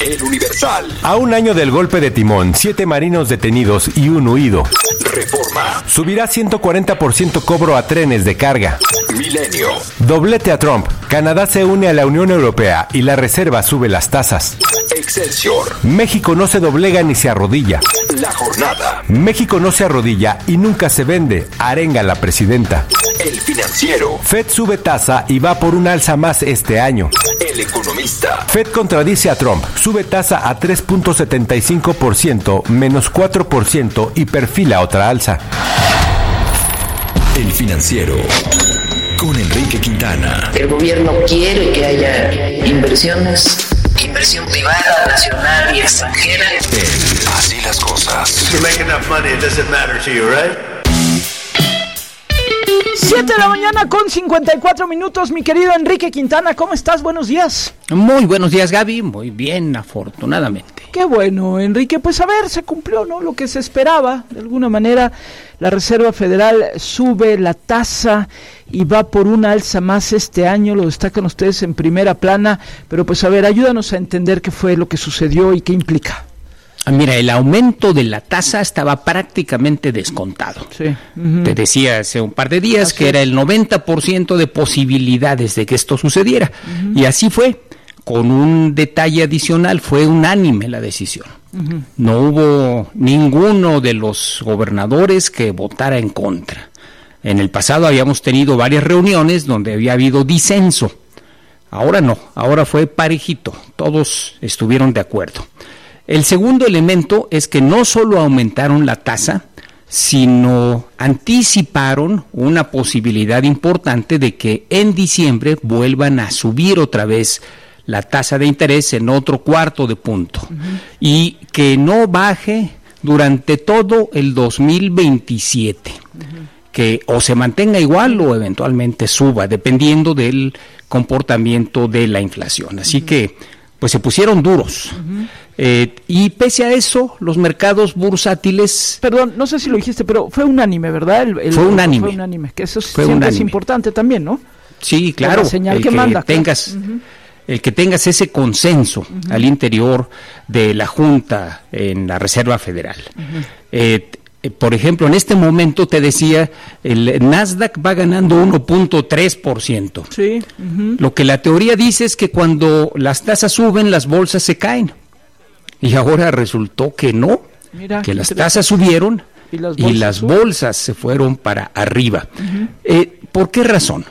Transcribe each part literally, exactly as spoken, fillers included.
El Universal. A un año del golpe de timón, siete marinos detenidos y un huido. Reforma. Subirá ciento cuarenta por ciento cobro a trenes de carga. Milenio. Doblete a Trump. Canadá se une a la Unión Europea y la Reserva sube las tasas. Excelsior. México no se doblega ni se arrodilla. La Jornada. México no se arrodilla y nunca se vende, arenga la presidenta. El Financiero. Fed sube tasa y va por un alza más este año. El Economista. Fed contradice a Trump, sube tasa a tres punto setenta y cinco por ciento, menos cuatro por ciento y perfila otra alza. El Financiero. Con Enrique Quintana. El gobierno quiere que haya inversiones, inversión privada, nacional y extranjera. En Así las Cosas. You make enough money, it doesn't matter to you, right? siete de la mañana con cincuenta y cuatro minutos, mi querido Enrique Quintana, ¿cómo estás? Buenos días. Muy buenos días, Gaby, muy bien, afortunadamente. Qué bueno, Enrique, pues a ver, se cumplió, ¿no?, lo que se esperaba. De alguna manera, la Reserva Federal sube la tasa y va por una alza más este año, lo destacan ustedes en primera plana, pero pues a ver, ayúdanos a entender qué fue lo que sucedió y qué implica. Mira, el aumento de la tasa estaba prácticamente descontado. Sí. Uh-huh. Te decía hace un par de días así que es. era el noventa por ciento de posibilidades de que esto sucediera. Uh-huh. Y así fue. Con un detalle adicional, fue unánime la decisión. Uh-huh. No hubo ninguno de los gobernadores que votara en contra. En el pasado habíamos tenido varias reuniones donde había habido disenso. Ahora no, ahora fue parejito. Todos estuvieron de acuerdo. El segundo elemento es que no solo aumentaron la tasa, sino anticiparon una posibilidad importante de que en diciembre vuelvan a subir otra vez la tasa de interés en otro cuarto de punto, uh-huh, y que no baje durante todo el dos mil veintisiete, uh-huh, que o se mantenga igual o eventualmente suba, dependiendo del comportamiento de la inflación. Así uh-huh. que pues se pusieron duros. Uh-huh. Eh, y pese a eso, los mercados bursátiles... Perdón, no sé si lo dijiste, pero fue unánime, ¿verdad? El, el, fue unánime. Fue unánime, que eso fue siempre unánime. Es importante también, ¿no? Sí, claro. La señal el que, que manda. Tengas, claro. uh-huh. El que tengas ese consenso uh-huh. al interior de la Junta en la Reserva Federal. Uh-huh. Eh, por ejemplo, en este momento te decía, el Nasdaq va ganando uno punto tres por ciento. Sí. Uh-huh. Lo que la teoría dice es que cuando las tasas suben, las bolsas se caen. Y ahora resultó que no, Mira, que las tasas subieron y las bolsas, y las bolsas se fueron para arriba. Uh-huh. Eh, ¿Por qué razón?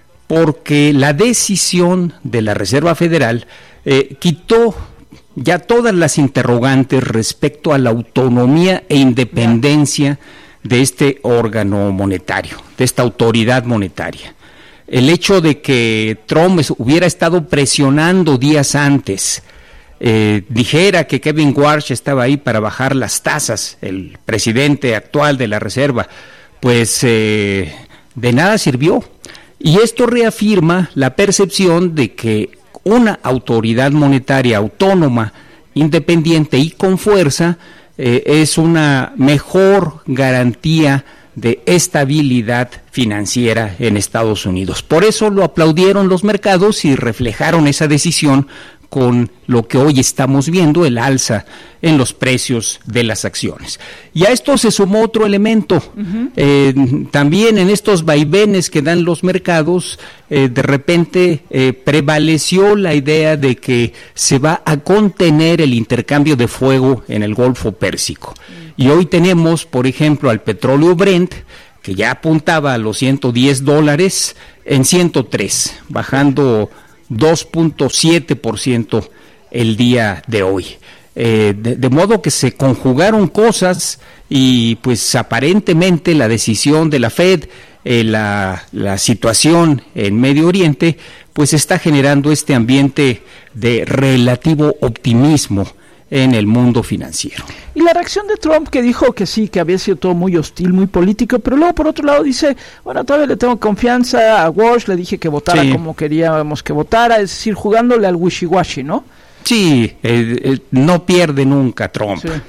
Porque la decisión de la Reserva Federal eh, quitó ya todas las interrogantes respecto a la autonomía e independencia de este órgano monetario, de esta autoridad monetaria. El hecho de que Trump hubiera estado presionando días antes, eh, dijera que Kevin Warsh estaba ahí para bajar las tasas, el presidente actual de la Reserva, pues eh, de nada sirvió. Y esto reafirma la percepción de que una autoridad monetaria autónoma, independiente y con fuerza eh, es una mejor garantía de estabilidad financiera en Estados Unidos. Por eso lo aplaudieron los mercados y reflejaron esa decisión con lo que hoy estamos viendo, el alza en los precios de las acciones. Y a esto se sumó otro elemento. Uh-huh. Eh, también en estos vaivenes que dan los mercados, eh, de repente eh, prevaleció la idea de que se va a contener el intercambio de fuego en el Golfo Pérsico. Uh-huh. Y hoy tenemos, por ejemplo, al petróleo Brent, que ya apuntaba a los ciento diez dólares, en ciento tres, bajando dos punto siete por ciento el día de hoy. Eh, de, de modo que se conjugaron cosas y pues aparentemente la decisión de la Fed, eh, la, la situación en Medio Oriente, pues está generando este ambiente de relativo optimismo en el mundo financiero. Y la reacción de Trump, que dijo que sí, que había sido todo muy hostil, muy político, pero luego por otro lado dice, bueno, todavía le tengo confianza a Walsh, le dije que votara sí. como queríamos que votara, es decir, jugándole al wishy-washy, ¿no? Sí, eh, eh, no pierde nunca Trump. Sí.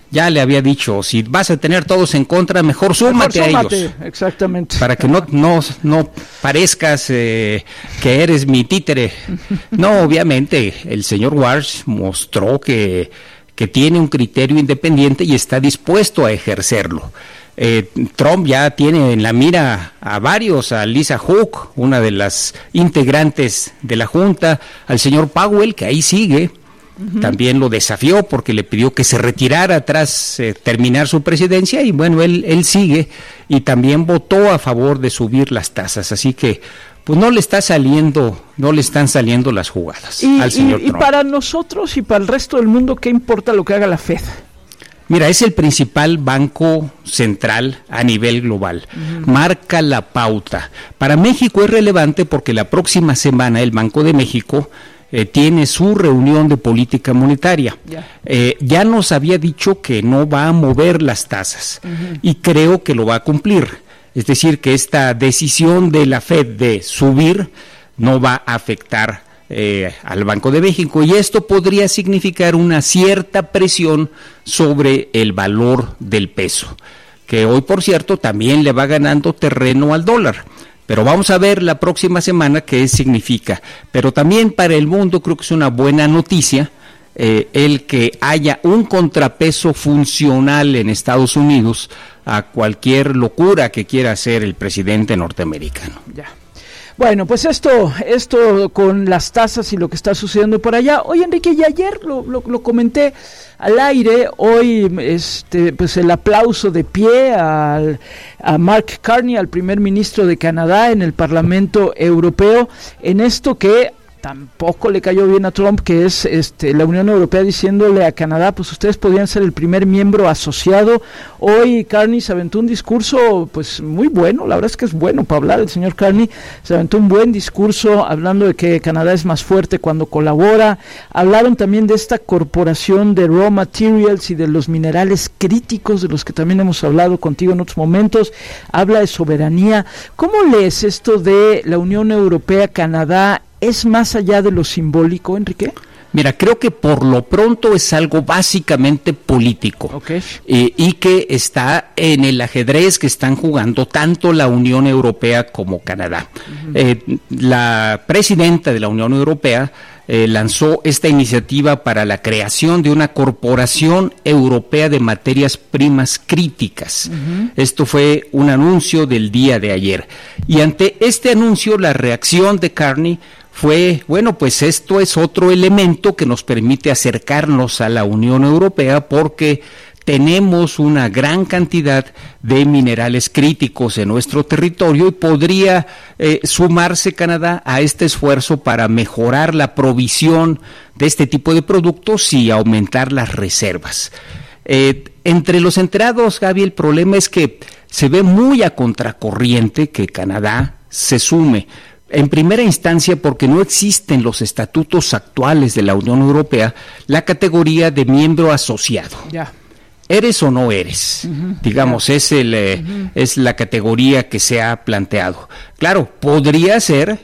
ya le había dicho, si vas a tener todos en contra, mejor súmate, mejor súmate a ellos. Exactamente. Para que no, no, no parezcas eh, que eres mi títere. No, obviamente, el señor Walsh mostró que, que tiene un criterio independiente y está dispuesto a ejercerlo. Eh, Trump ya tiene en la mira a varios, a Lisa Hook, una de las integrantes de la Junta, al señor Powell, que ahí sigue. Uh-huh. También lo desafió porque le pidió que se retirara tras eh, terminar su presidencia y bueno, él, él sigue y también votó a favor de subir las tasas, así que pues no le está saliendo, no le están saliendo las jugadas y, al señor y, Trump. Y para nosotros y para el resto del mundo, ¿qué importa lo que haga la Fed? Mira, es el principal banco central a nivel global. Uh-huh. Marca la pauta. Para México es relevante porque la próxima semana el Banco de México Eh, tiene su reunión de política monetaria. Yeah. Eh, ya nos había dicho que no va a mover las tasas uh-huh. y creo que lo va a cumplir. Es decir, que esta decisión de la Fed de subir no va a afectar eh, al Banco de México y esto podría significar una cierta presión sobre el valor del peso, que hoy, por cierto, también le va ganando terreno al dólar. Pero vamos a ver la próxima semana qué significa. Pero también para el mundo creo que es una buena noticia eh, el que haya un contrapeso funcional en Estados Unidos a cualquier locura que quiera hacer el presidente norteamericano. Ya. Bueno, pues esto, esto con las tasas y lo que está sucediendo por allá. Oye, Enrique, y ayer lo, lo, lo comenté al aire, hoy este, pues el aplauso de pie al, a Mark Carney, al primer ministro de Canadá en el Parlamento Europeo, en esto que tampoco le cayó bien a Trump, que es este la Unión Europea diciéndole a Canadá, pues ustedes podrían ser el primer miembro asociado. Hoy Carney se aventó un discurso pues muy bueno, la verdad es que es bueno para hablar el señor Carney, se aventó un buen discurso hablando de que Canadá es más fuerte cuando colabora. Hablaron también de esta corporación de raw materials y de los minerales críticos, de los que también hemos hablado contigo en otros momentos. Habla de soberanía. ¿Cómo lees esto de la Unión Europea, Canadá? ¿Es más allá de lo simbólico, Enrique? Mira, creo que por lo pronto es algo básicamente político. Okay. eh, y que está en el ajedrez que están jugando tanto la Unión Europea como Canadá. Uh-huh. Eh, la presidenta de la Unión Europea eh, lanzó esta iniciativa para la creación de una corporación europea de materias primas críticas. Uh-huh. Esto fue un anuncio del día de ayer. Y ante este anuncio, la reacción de Carney fue, bueno, pues esto es otro elemento que nos permite acercarnos a la Unión Europea porque tenemos una gran cantidad de minerales críticos en nuestro territorio y podría eh, sumarse Canadá a este esfuerzo para mejorar la provisión de este tipo de productos y aumentar las reservas. Eh, entre los enterados, Gaby, el problema es que se ve muy a contracorriente que Canadá se sume. En primera instancia, porque no existen los estatutos actuales de la Unión Europea, la categoría de miembro asociado. Ya. ¿Eres o no eres? Uh-huh, digamos, yeah. es, el, eh, uh-huh. es la categoría que se ha planteado. Claro, podría ser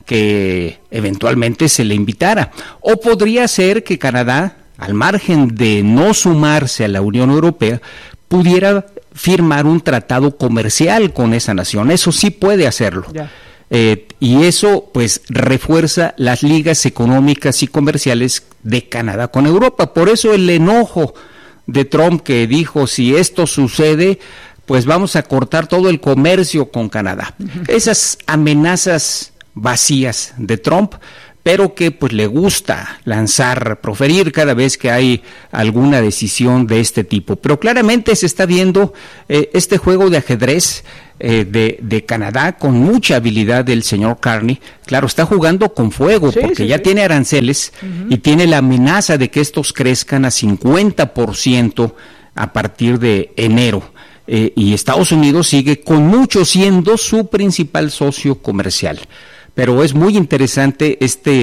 que eventualmente se le invitara, o podría ser que Canadá, al margen de no sumarse a la Unión Europea, pudiera firmar un tratado comercial con esa nación. Eso sí puede hacerlo. Yeah. Eh, y eso pues refuerza las ligas económicas y comerciales de Canadá con Europa. Por eso el enojo de Trump, que dijo, si esto sucede, pues vamos a cortar todo el comercio con Canadá. Esas amenazas vacías de Trump, pero que pues le gusta lanzar, proferir cada vez que hay alguna decisión de este tipo. Pero claramente se está viendo eh, este juego de ajedrez eh, de, de Canadá con mucha habilidad del señor Carney. Claro, está jugando con fuego sí, porque sí, ya sí. tiene aranceles uh-huh. y tiene la amenaza de que estos crezcan a cincuenta por ciento a partir de enero. Eh, y Estados Unidos sigue con mucho siendo su principal socio comercial. Pero es muy interesante este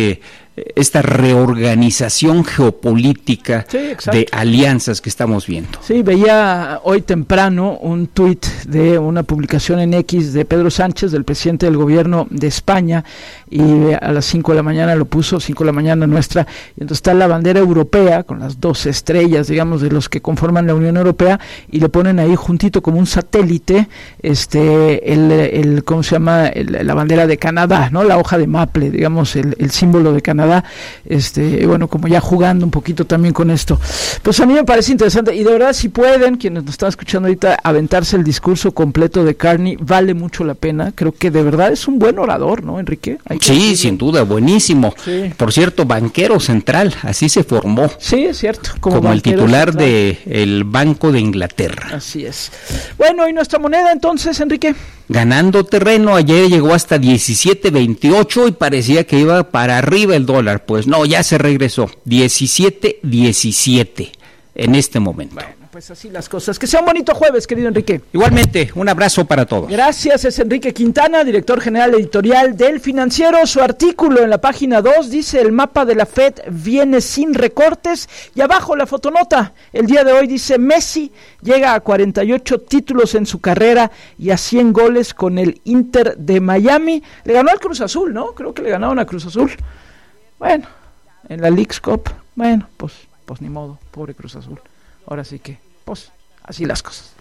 esta reorganización geopolítica sí, de alianzas que estamos viendo. Sí, veía hoy temprano un tuit de una publicación en X de Pedro Sánchez, del presidente del gobierno de España, y a las cinco de la mañana lo puso, cinco de la mañana nuestra, y entonces está la bandera europea con las dos estrellas, digamos, de los que conforman la Unión Europea, y le ponen ahí juntito como un satélite, este, el, el ¿cómo se llama? El, la bandera de Canadá, ¿no? La hoja de maple, digamos, el, el símbolo de Canadá, este, bueno, como ya jugando un poquito también con esto. Pues a mí me parece interesante, y de verdad, si pueden, quienes nos están escuchando ahorita, aventarse el discurso completo de Carney, vale mucho la pena. Creo que de verdad es un buen orador, ¿no, Enrique? Hay que sí, decirlo. Sin duda, buenísimo. Sí. Por cierto, banquero central, así se formó. Sí, es cierto. Como, como el titular central del Banco de Inglaterra. Así es. Bueno, ¿y nuestra moneda entonces, Enrique? Ganando terreno, ayer llegó hasta diecisiete veintiocho y parecía que iba para arriba el dólar. Pues no, ya se regresó. diecisiete diecisiete en este momento. Bueno, pues así las cosas. Que sea un bonito jueves, querido Enrique. Igualmente, un abrazo para todos. Gracias, es Enrique Quintana, director general editorial del Financiero. Su artículo en la página dos dice: el mapa de la Fed viene sin recortes, y abajo la fotonota. El día de hoy dice: Messi llega a cuarenta y ocho títulos en su carrera y a cien goles con el Inter de Miami. Le ganó al Cruz Azul, ¿no? Creo que le ganaron a Cruz Azul. Bueno, en la Leagues Cup, bueno, pues, pues ni modo, pobre Cruz Azul. Ahora sí que, pues, así las cosas.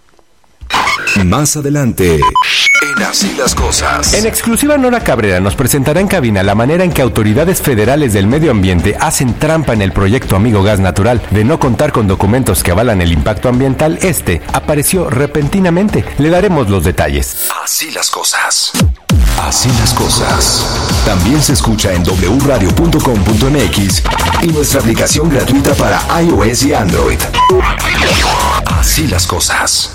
Más adelante, en Así las Cosas. En exclusiva, Nora Cabrera nos presentará en cabina la manera en que autoridades federales del medio ambiente hacen trampa en el proyecto Amigo Gas Natural. De no contar con documentos que avalan el impacto ambiental, este apareció repentinamente. Le daremos los detalles. Así las cosas. Así las cosas. También se escucha en doble u radio punto com punto m x y nuestra aplicación gratuita para iOS y Android. Así las cosas.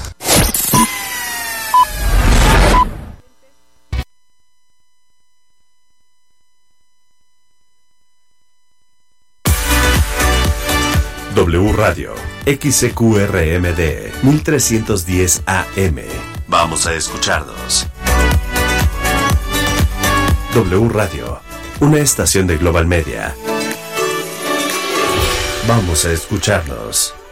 W Radio, X C Q R M D, mil trescientos diez A M. Vamos a escucharnos. W Radio, una estación de Global Media. Vamos a escucharnos.